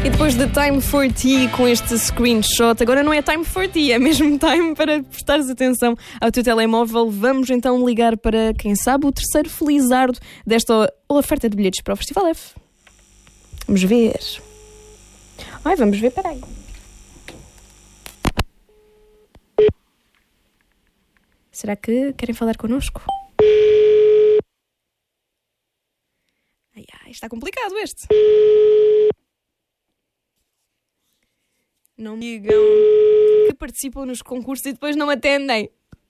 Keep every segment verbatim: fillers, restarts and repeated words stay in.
E depois de Time for Tea com este screenshot, agora não é Time for Tea, é mesmo time para prestares atenção ao teu telemóvel. Vamos então ligar para, quem sabe, o terceiro felizardo desta oferta de bilhetes para o Festival F. Vamos ver. Ai, vamos ver, peraí. Será que querem falar connosco? Ai, ai, está complicado este. Não me digam que participam nos concursos e depois não atendem.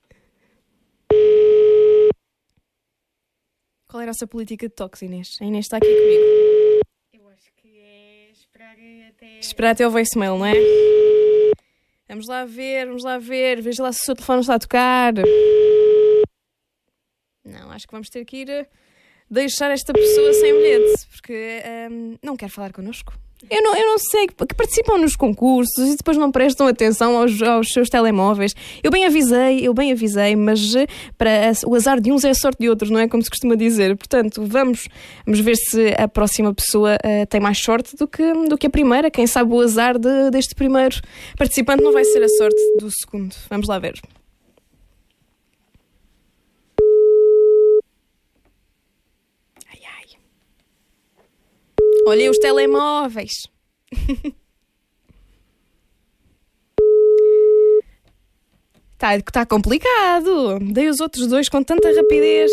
Qual era a nossa política de toques, Inês? A Inês está aqui comigo. Eu acho que é esperar até... Esperar até o voicemail, não é? Vamos lá ver, vamos lá ver. Veja lá se o seu telefone está a tocar. Não, acho que vamos ter que ir a deixar esta pessoa sem bilhete, porque hum, não quer falar connosco. Eu não, eu não sei, que participam nos concursos e depois não prestam atenção aos, aos seus telemóveis. Eu bem avisei, eu bem avisei, mas para o azar de uns é a sorte de outros, não é como se costuma dizer. Portanto, vamos, vamos ver se a próxima pessoa uh, tem mais sorte do que, do que a primeira. Quem sabe o azar de, deste primeiro participante não vai ser a sorte do segundo. Vamos lá ver. Olhem os telemóveis. Está tá complicado. Dei os outros dois com tanta rapidez.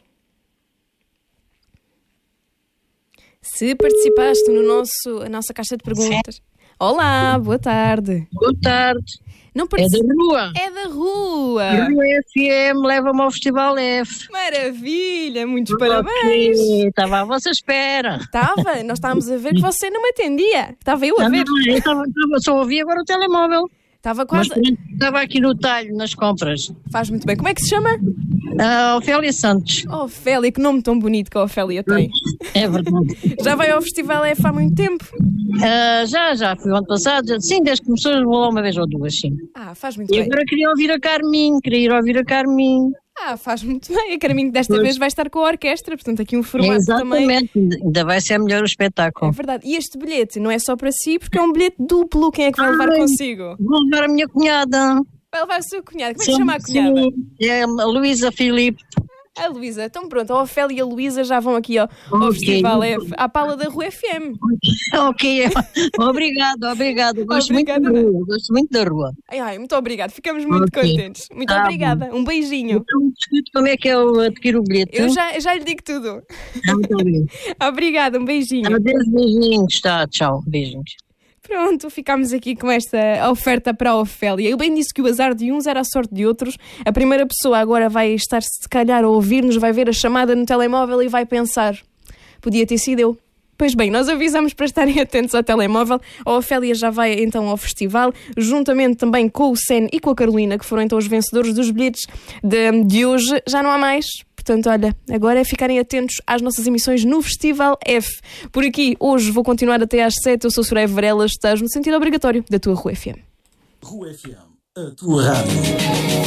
Se participaste no nosso, a nossa caixa de perguntas. Sim. Olá, boa tarde. Boa tarde. Não partic... É da rua. É da rua. Rua F M, leva-me ao Festival F. Maravilha, muitos okay. Parabéns. Estava à vossa espera. Estava, nós estávamos a ver que você não me atendia. Estava eu a não, ver. Não, eu estava, só ouvi agora o telemóvel. Estava quase... Mas estava aqui no talho, nas compras. Faz muito bem. Como é que se chama? Uh, Ofélia Santos. Ofélia, que nome tão bonito que a Ofélia tem. É verdade. Já vai ao Festival F há muito tempo? Uh, já, já. Fui o ano passado. Sim, desde que começou, vou lá uma vez ou duas, sim. Ah, faz muito e bem. E agora queria ouvir a Carminho, queria ir ouvir a Carminho. Ah, faz muito bem. A Carminho desta pois. vez vai estar com a orquestra, portanto aqui um formato Exatamente. também. Exatamente, ainda vai ser melhor o espetáculo. É verdade. E este bilhete não é só para si, porque é um bilhete duplo. Quem é que vai levar Ai, consigo? Vou levar a minha cunhada. Vai levar a sua cunhada. Como é que se chama a cunhada? Sim, é a Luísa Filipe. A Luísa, então pronto, a Ofélia e a Luísa já vão aqui ao, ao okay. Festival F, à pala da Rua F M. Ok, obrigado, obrigado. Gosto obrigada, muito da rua. Gosto muito da rua. Ai, ai, muito obrigado, ficamos muito okay. contentes. Muito ah, obrigada, bom. Um beijinho. Então, como é que é o adquirir o bilhete? Eu já, já lhe digo tudo. Ah, muito bem. Obrigada, um beijinho. Adeus, beijinhos, tá, tchau, beijinhos. Pronto, ficámos aqui com esta oferta para a Ofélia. Eu bem disse que o azar de uns era a sorte de outros. A primeira pessoa agora vai estar, se calhar, a ouvir-nos, vai ver a chamada no telemóvel e vai pensar, podia ter sido eu. Pois bem, nós avisamos para estarem atentos ao telemóvel. A Ofélia já vai então ao festival, juntamente também com o Sen e com a Carolina, que foram então os vencedores dos bilhetes de, de hoje. Já não há mais. Portanto, olha, agora é ficarem atentos às nossas emissões no Festival F. Por aqui, hoje vou continuar até às sete. Eu sou Soraya Varela, estás no sentido obrigatório da tua Rua F M. Rua F M, a tua rádio.